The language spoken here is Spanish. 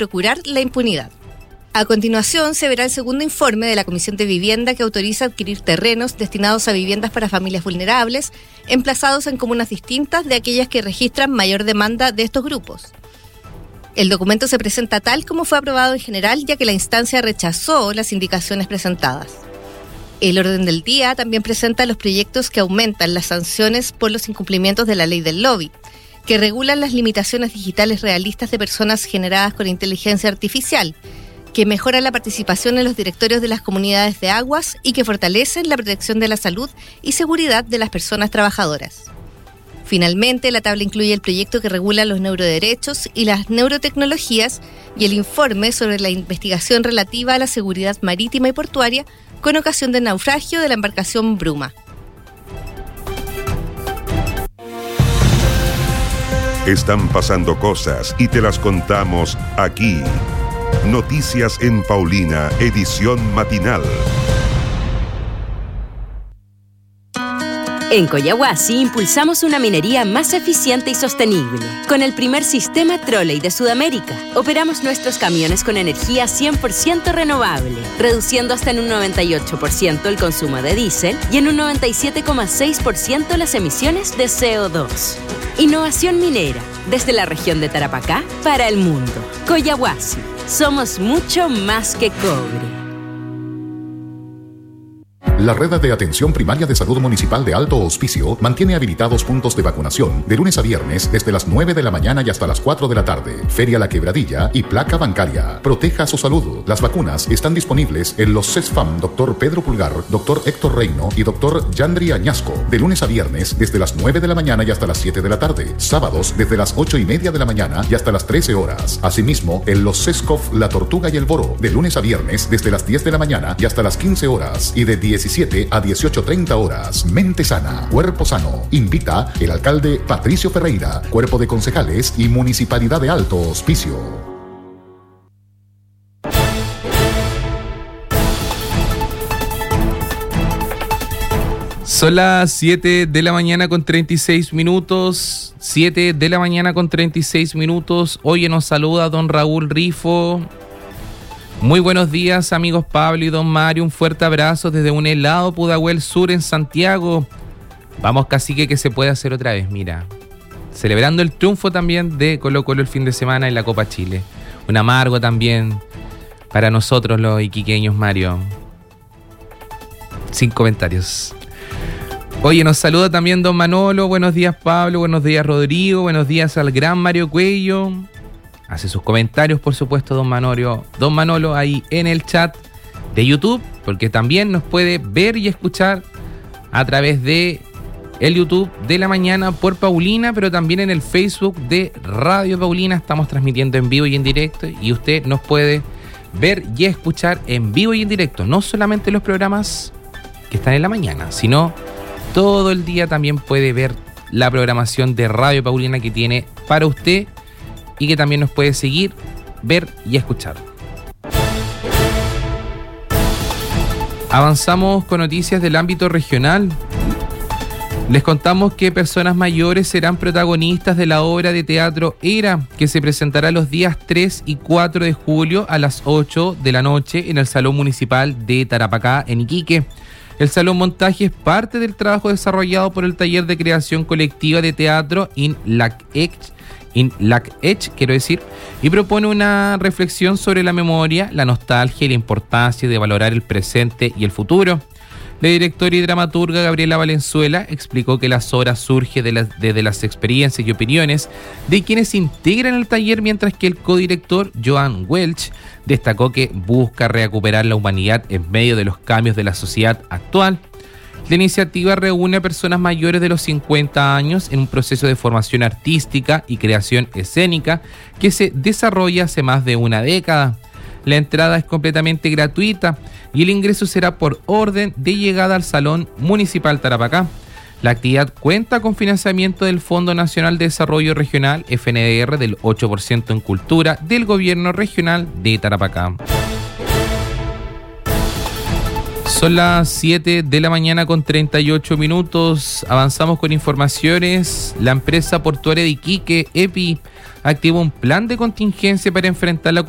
procurar la impunidad. A continuación, se verá el segundo informe de la Comisión de Vivienda que autoriza adquirir terrenos destinados a viviendas para familias vulnerables, emplazados en comunas distintas de aquellas que registran mayor demanda de estos grupos. El documento se presenta tal como fue aprobado en general, ya que la instancia rechazó las indicaciones presentadas. El orden del día también presenta los proyectos que aumentan las sanciones por los incumplimientos de la ley del lobby, que regulan las limitaciones digitales realistas de personas generadas con inteligencia artificial, que mejoran la participación en los directorios de las comunidades de aguas y que fortalecen la protección de la salud y seguridad de las personas trabajadoras. Finalmente, la tabla incluye el proyecto que regula los neuroderechos y las neurotecnologías y el informe sobre la investigación relativa a la seguridad marítima y portuaria con ocasión del naufragio de la embarcación Bruma. Están pasando cosas y te las contamos aquí. Noticias en Paulina, edición matinal. En Collahuasi impulsamos una minería más eficiente y sostenible. Con el primer sistema trolley de Sudamérica, operamos nuestros camiones con energía 100% renovable, reduciendo hasta en un 98% el consumo de diésel y en un 97,6% las emisiones de CO2. Innovación minera, desde la región de Tarapacá para el mundo. Collahuasi, somos mucho más que cobre. La Red de Atención Primaria de Salud Municipal de Alto Hospicio mantiene habilitados puntos de vacunación de lunes a viernes desde las 9 de la mañana y hasta las 4 de la tarde. Feria La Quebradilla y Placa Bancaria. Proteja su salud. Las vacunas están disponibles en los CESFAM Dr. Pedro Pulgar, Dr. Héctor Reino y Dr. Yandri Añasco de lunes a viernes desde las 9 de la mañana y hasta las 7 de la tarde. Sábados desde las 8:30 de la mañana y hasta las 13 horas. Asimismo, en los CESCOF La Tortuga y el Boro de lunes a viernes desde las 10 de la mañana y hasta las 15 horas y de 17 a 18:30 horas. Mente sana, cuerpo sano. Invita el alcalde Patricio Ferreira, cuerpo de concejales y Municipalidad de Alto Hospicio. Son las 7 de la mañana con 36 minutos. 7 de la mañana con 36 minutos. Hoy nos saluda don Raúl Rifo. Muy buenos días, amigos Pablo y don Mario. Un fuerte abrazo desde un helado Pudahuel Sur en Santiago. Vamos, cacique, que se puede hacer otra vez, mira. Celebrando el triunfo también de Colo-Colo el fin de semana en la Copa Chile. Un amargo también para nosotros los iquiqueños, Mario. Sin comentarios. Oye, nos saluda también don Manolo. Buenos días, Pablo. Buenos días, Rodrigo. Buenos días al gran Mario Cuello. Hace sus comentarios, por supuesto, don Manolo, ahí en el chat de YouTube, porque también nos puede ver y escuchar a través de el YouTube de la mañana por Paulina, pero también en el Facebook de Radio Paulina. Estamos transmitiendo en vivo y en directo y usted nos puede ver y escuchar en vivo y en directo, no solamente los programas que están en la mañana, sino todo el día también puede ver la programación de Radio Paulina que tiene para usted y que también nos puede seguir, ver y escuchar. Avanzamos con noticias del ámbito regional. Les contamos que personas mayores serán protagonistas de la obra de teatro Era, que se presentará los días 3 y 4 de julio a las 8 de la noche en el Salón Municipal de Tarapacá, en Iquique. El Salón Montaje es parte del trabajo desarrollado por el Taller de Creación Colectiva de Teatro y propone una reflexión sobre la memoria, la nostalgia y la importancia de valorar el presente y el futuro. La directora y dramaturga Gabriela Valenzuela explicó que las obras surgen desde las experiencias y opiniones de quienes integran el taller, mientras que el codirector Joan Welch destacó que busca recuperar la humanidad en medio de los cambios de la sociedad actual. La iniciativa reúne a personas mayores de los 50 años en un proceso de formación artística y creación escénica que se desarrolla hace más de una década. La entrada es completamente gratuita y el ingreso será por orden de llegada al Salón Municipal Tarapacá. La actividad cuenta con financiamiento del Fondo Nacional de Desarrollo Regional, FNDR, del 8% en cultura del Gobierno Regional de Tarapacá. Son las 7 de la mañana con 38 minutos. Avanzamos con informaciones. La empresa portuaria de Iquique, EPI, activó un plan de contingencia para enfrentar la